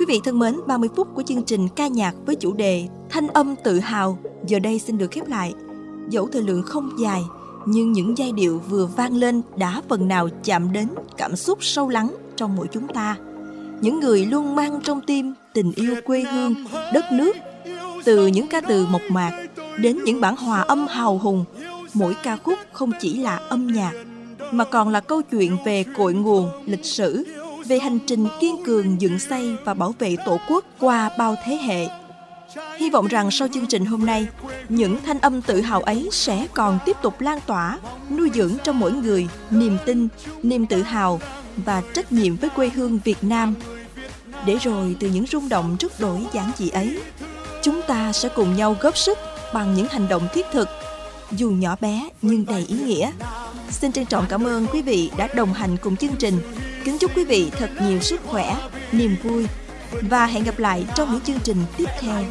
Quý vị thân mến, 30 phút của chương trình ca nhạc với chủ đề Thanh âm tự hào giờ đây xin được khép lại. Dẫu thời lượng không dài, nhưng những giai điệu vừa vang lên đã phần nào chạm đến cảm xúc sâu lắng trong mỗi chúng ta. Những người luôn mang trong tim tình yêu quê hương, đất nước. Từ những ca từ mộc mạc đến những bản hòa âm hào hùng, mỗi ca khúc không chỉ là âm nhạc, mà còn là câu chuyện về cội nguồn, lịch sử, về hành trình kiên cường dựng xây và bảo vệ Tổ quốc qua bao thế hệ. Hy vọng rằng sau chương trình hôm nay, những thanh âm tự hào ấy sẽ còn tiếp tục lan tỏa, nuôi dưỡng trong mỗi người niềm tin, niềm tự hào và trách nhiệm với quê hương Việt Nam. Để rồi từ những rung động rất đổi giản dị ấy, chúng ta sẽ cùng nhau góp sức bằng những hành động thiết thực, dù nhỏ bé nhưng đầy ý nghĩa. Xin trân trọng cảm ơn quý vị đã đồng hành cùng chương trình. Kính chúc quý vị thật nhiều sức khỏe, niềm vui và hẹn gặp lại trong những chương trình tiếp theo.